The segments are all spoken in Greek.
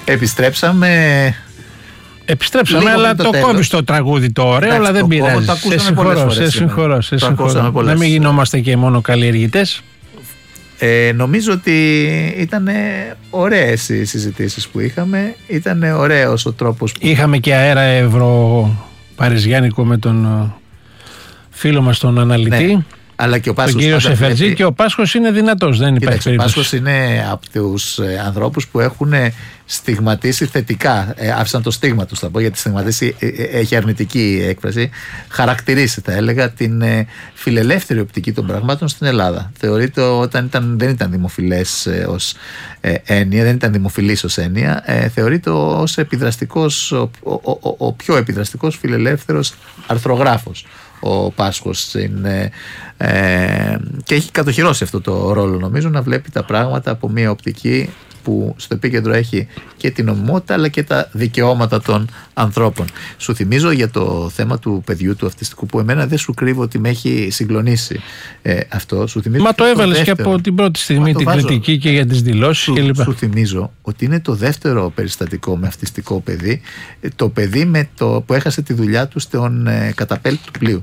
Επιστρέψαμε, αλλά το κόβεις το τραγούδι το ωραίο, αλλά δεν πειράζει. Σε συγχωρώ. Να μην γινόμαστε και μόνο καλλιεργητές. Νομίζω ότι ήταν ωραίες οι συζητήσεις που είχαμε. Ήταν ωραίος ο τρόπος που... Είχαμε και αέρα ευρωπαριζιάνικο με τον φίλο μας τον αναλυτή. Ναι. Αλλά και ο Πάσχος, τον κύριο Σεφερτζή, και ο Πάσχος είναι δυνατός, δεν υπάρχει περίπτωση. Ο Πάσχος είναι από τους ανθρώπους που έχουν στιγματίσει θετικά, άφησαν το στίγμα τους, θα πω, γιατί στιγματίσει έχει αρνητική έκφραση, χαρακτηρίσει, θα έλεγα, την φιλελεύθερη οπτική των πραγμάτων στην Ελλάδα. Θεωρείται όταν δεν ήταν δημοφιλές ως έννοια, δεν ήταν δημοφιλής ως έννοια, θεωρείται ως επιδραστικός, ο πιο επιδραστικός φιλελεύθερος αρθρογράφος. Ο Πάσχος είναι, και έχει κατοχυρώσει αυτό το ρόλο, νομίζω, να βλέπει τα πράγματα από μια οπτική που στο επίκεντρο έχει και την νομιμότητα αλλά και τα δικαιώματα των ανθρώπων. Σου θυμίζω για το θέμα του παιδιού του αυτιστικού, που εμένα δεν σου κρύβω ότι με έχει συγκλονίσει αυτό. Σου θυμίζω. Μα το έβαλες και από την πρώτη στιγμή την κριτική και για τις δηλώσεις κλπ. Σου θυμίζω ότι είναι το δεύτερο περιστατικό με αυτιστικό παιδί, το παιδί που έχασε τη δουλειά του στον καταπέλτη του πλοίου,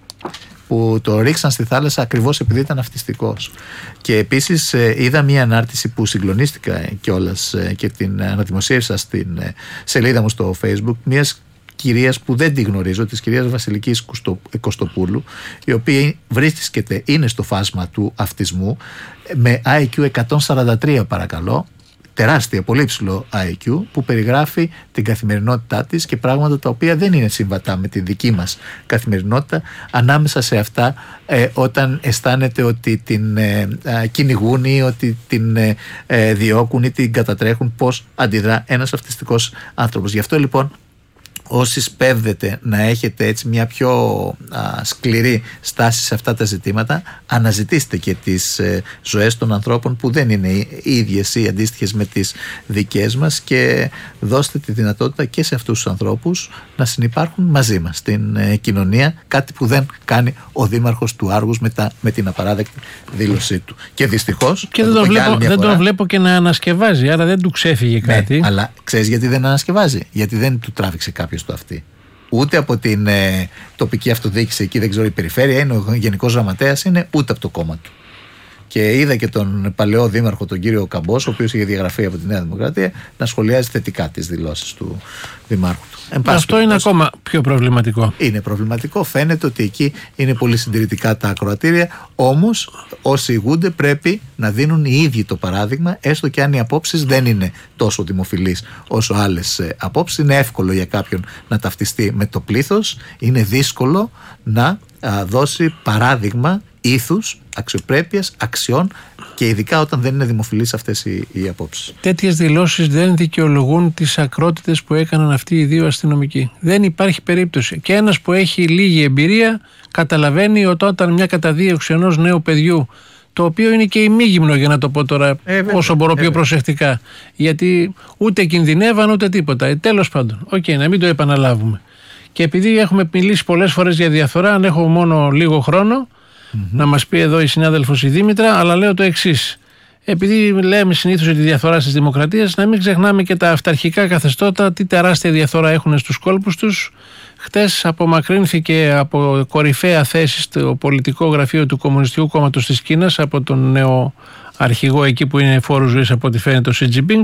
που το ρίξαν στη θάλασσα ακριβώς επειδή ήταν αυτιστικός. Και επίσης είδα μία ανάρτηση που συγκλονίστηκα κιόλας και την αναδημοσίευσα στην σελίδα μου στο Facebook, μιας κυρίας που δεν τη γνωρίζω, της κυρίας Βασιλικής Κωστοπούλου, η οποία βρίσκεται, είναι στο φάσμα του αυτισμού, με IQ 143 παρακαλώ, τεράστια, πολύ ψηλό IQ, που περιγράφει την καθημερινότητά της και πράγματα τα οποία δεν είναι συμβατά με τη δική μας καθημερινότητα. Ανάμεσα σε αυτά, όταν αισθάνεται ότι την κυνηγούν ή ότι την διώκουν ή την κατατρέχουν, πώς αντιδρά ένας αυτιστικός άνθρωπος. Γι' αυτό λοιπόν, όσοι σπέβδετε να έχετε έτσι μια πιο σκληρή στάση σε αυτά τα ζητήματα, αναζητήστε και τις ζωές των ανθρώπων που δεν είναι οι ίδιες ή αντίστοιχες με τις δικές μας, και δώστε τη δυνατότητα και σε αυτούς τους ανθρώπους να συνυπάρχουν μαζί μας στην κοινωνία, κάτι που δεν κάνει ο Δήμαρχος του Άργους με την απαράδεκτη δήλωσή του. Και δυστυχώς και δεν τον βλέπω και να ανασκευάζει, άρα δεν του ξέφυγε κάτι. Ναι, αλλά ξέρεις γιατί δεν ανασκευάζει? Γιατί δεν του τράβηξε κάποιος το αυτή. Ούτε από την τοπική αυτοδιοίκηση εκεί, δεν ξέρω, η περιφέρεια είναι, ο γενικός γραμματέας είναι, ούτε από το κόμμα του. Και είδα και τον παλαιό δήμαρχο, τον κύριο Καμπός, ο οποίος είχε διαγραφεί από τη Νέα Δημοκρατία, να σχολιάζει θετικά τις δηλώσεις του δημάρχου του. Αυτό είναι ακόμα πιο προβληματικό. Είναι προβληματικό. Φαίνεται ότι εκεί είναι πολύ συντηρητικά τα ακροατήρια. Όμως, όσοι ηγούνται πρέπει να δίνουν οι ίδιοι το παράδειγμα, έστω και αν οι απόψεις δεν είναι τόσο δημοφιλείς όσο άλλες απόψεις. Είναι εύκολο για κάποιον να ταυτιστεί με το πλήθος. Είναι δύσκολο να δώσει παράδειγμα ήθους, αξιοπρέπειας, αξιών, και ειδικά όταν δεν είναι δημοφιλείς αυτές οι απόψεις. Τέτοιες δηλώσεις δεν δικαιολογούν τις ακρότητες που έκαναν αυτοί οι δύο αστυνομικοί. Δεν υπάρχει περίπτωση. Και ένας που έχει λίγη εμπειρία καταλαβαίνει ότι όταν μια καταδίωξη ενός νέου παιδιού, το οποίο είναι και ημίγυμνο, για να το πω τώρα όσο μπορώ πιο προσεκτικά, γιατί ούτε κινδυνεύαν ούτε τίποτα. Τέλος πάντων, να μην το επαναλάβουμε. Και επειδή έχουμε μιλήσει πολλές φορές για διαφθορά, αν έχω μόνο λίγο χρόνο, να μας πει εδώ η συνάδελφος η Δήμητρα, αλλά λέω το εξής. Επειδή λέμε συνήθως για τη διαφθορά στις δημοκρατίες, να μην ξεχνάμε και τα αυταρχικά καθεστώτα, τι τεράστια διαφθορά έχουν στους κόλπους τους. Χτες απομακρύνθηκε από κορυφαία θέση στο πολιτικό γραφείο του Κομμουνιστικού Κόμματος της Κίνας, από τον νέο αρχηγό εκεί που είναι φόρου ζωής, από ό,τι φαίνεται, ο Σι Τζινπίνγκ.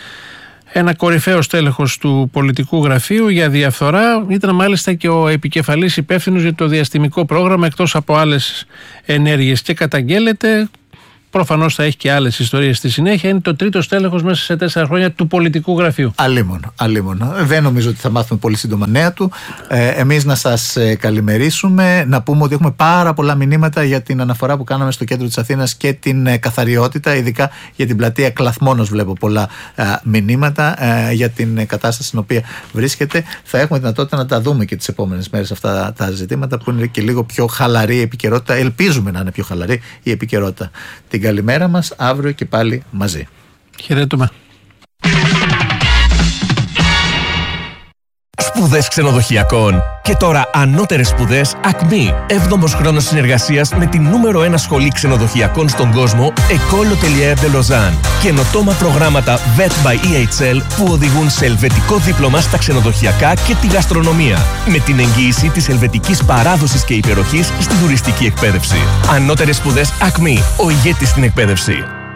Ένα κορυφαίο στέλεχος του πολιτικού γραφείου για διαφθορά. Ήταν μάλιστα και ο επικεφαλής υπεύθυνος για το διαστημικό πρόγραμμα, εκτός από άλλες ενέργειες, και καταγγέλλεται. Προφανώς θα έχει και άλλες ιστορίες στη συνέχεια. Είναι το τρίτο στέλεχος μέσα σε 4 χρόνια του πολιτικού γραφείου. Αλίμονο. Δεν νομίζω ότι θα μάθουμε πολύ σύντομα νέα του. Εμείς να σας καλημερίσουμε, να πούμε ότι έχουμε πάρα πολλά μηνύματα για την αναφορά που κάναμε στο κέντρο της Αθήνας και την καθαριότητα, ειδικά για την πλατεία Κλαθμόνος. Βλέπω πολλά μηνύματα για την κατάσταση στην οποία βρίσκεται. Θα έχουμε δυνατότητα να τα δούμε και τις επόμενες μέρες αυτά τα ζητήματα, που είναι και λίγο πιο χαλαρή η επικαιρότητα. Ελπίζουμε να είναι πιο χαλαρή η επικαιρότητα. Την καλημέρα μας, αύριο και πάλι μαζί. Χαιρέτουμε. Σπουδές ξενοδοχειακών. Και τώρα ανώτερες σπουδές Acme. 7ος χρόνος συνεργασίας με την νούμερο 1 σχολή ξενοδοχειακών στον κόσμο, École Hôtelière de Lausanne. Καινοτόμα προγράμματα VET by EHL που οδηγούν σε ελβετικό δίπλωμα στα ξενοδοχειακά και τη γαστρονομία. Με την εγγύηση της ελβετικής παράδοσης και υπεροχής στη τουριστική εκπαίδευση. Ανώτερες σπουδές Acme. Ο ηγέτης στην εκπαίδευση.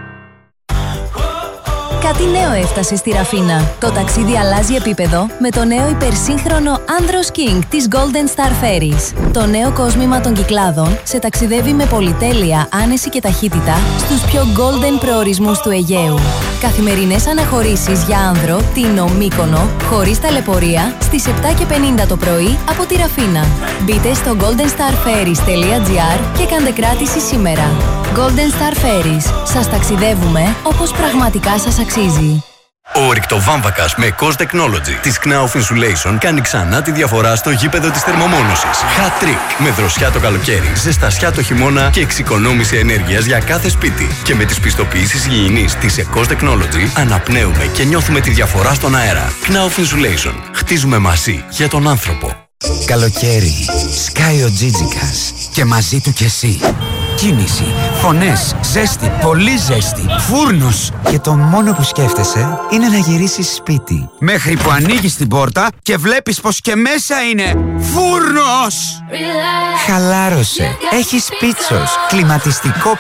Κάτι νέο έφτασε στη Ραφίνα. Το ταξίδι αλλάζει επίπεδο με το νέο υπερσύγχρονο Andros King της Golden Star Ferries. Το νέο κόσμημα των Κυκλάδων σε ταξιδεύει με πολυτέλεια, άνεση και ταχύτητα στους πιο golden προορισμούς του Αιγαίου. Καθημερινές αναχωρήσεις για άνδρο, Τίνο, Μύκονο, χωρίς ταλαιπωρία, στις 7:50 το πρωί από τη Ραφίνα. Μπείτε στο goldenstarferries.gr και κάντε κράτηση σήμερα. Golden Star Ferries. Σας ταξιδεύουμε όπως πραγματικά σας αξίζει. Ο ρηκτοβάμβακας με Cost Technology της Knauf Insulation κάνει ξανά τη διαφορά στο γήπεδο της θερμομόνωσης. Hat trick! Με δροσιά το καλοκαίρι, ζεστασιά το χειμώνα και εξοικονόμηση ενέργειας για κάθε σπίτι. Και με τις πιστοποιήσεις υγιεινής της Cost Technology αναπνέουμε και νιώθουμε τη διαφορά στον αέρα. Knauf Insulation. Χτίζουμε μαζί για τον άνθρωπο. Καλοκαίρι. Σκάει ο Τζίτζικας. Και μαζί του κι εσύ. Κίνηση, φωνές, ζέστη, πολύ ζέστη, φούρνος. Και το μόνο που σκέφτεσαι είναι να γυρίσεις σπίτι. Μέχρι που ανοίγεις την πόρτα και βλέπεις πως και μέσα είναι φούρνος. Χαλάρωσε. Έχεις πίτσος, κλιματιστικό